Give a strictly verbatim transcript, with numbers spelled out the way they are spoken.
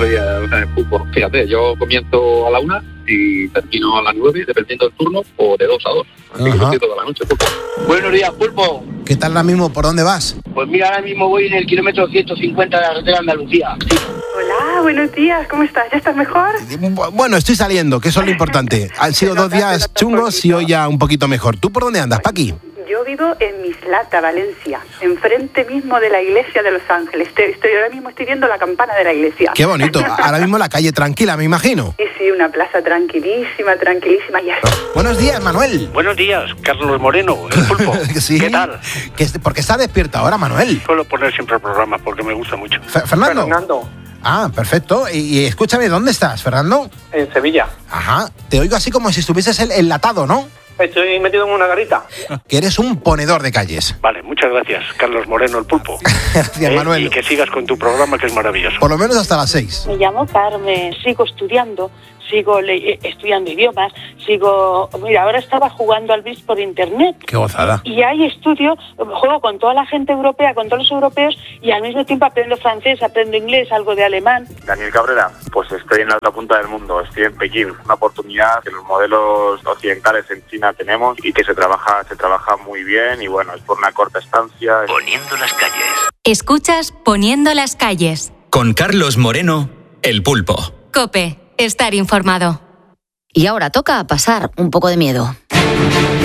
buenos días, eh, fútbol. Fíjate, yo comienzo a la una y termino a las nueve, dependiendo del turno, o de dos a dos. Así que estoy toda la noche, pulpo. Buenos días, Pulpo. ¿Qué tal ahora mismo? ¿Por dónde vas? Pues mira, ahora mismo voy en el kilómetro ciento cincuenta de la carretera de Andalucía. Sí. Hola, buenos días, ¿cómo estás? ¿Ya estás mejor? Bueno, estoy saliendo, que eso es lo importante. Han sido dos días chungos y hoy ya un poquito mejor. ¿Tú por dónde andas, Paqui? Yo vivo en Mislata, Valencia, enfrente mismo de la iglesia de Los Ángeles. Estoy, estoy ahora mismo estoy viendo la campana de la iglesia. Qué bonito. Ahora mismo la calle tranquila, me imagino. Sí, sí, una plaza tranquilísima, tranquilísima. Y así. Buenos días, Manuel. Buenos días, Carlos Moreno, el Pulpo. Sí. ¿Qué tal? ¿Qué, ¿Por qué está despierto ahora, Manuel? Suelo poner siempre el programa porque me gusta mucho. Fe- ¿Fernando? Fernando, Ah, perfecto. Y, y escúchame, ¿dónde estás, Fernando? en Sevilla. Ajá. Te oigo así como si estuvieses el- enlatado, ¿no? Estoy metido en una garita. Que eres un ponedor de calles. Vale, muchas gracias, Carlos Moreno, el Pulpo. Gracias, Eh, Manuel. Y que sigas con tu programa, que es maravilloso. Por lo menos hasta las seis. Me llamo Carmen, sigo estudiando, sigo le- estudiando idiomas, sigo... Mira, ahora estaba jugando al bridge por internet. Qué gozada. Y hay estudio, juego con toda la gente europea, con todos los europeos, y al mismo tiempo aprendo francés, aprendo inglés, algo de alemán. Daniel Cabrera, pues estoy en la otra punta del mundo, estoy en Pekín, una oportunidad que los modelos occidentales en China tenemos y que se trabaja, se trabaja muy bien y bueno, es por una corta estancia. Poniendo las calles. Escuchas Poniendo las calles. Con Carlos Moreno, el Pulpo. COPE, estar informado. Y ahora toca pasar un poco de miedo.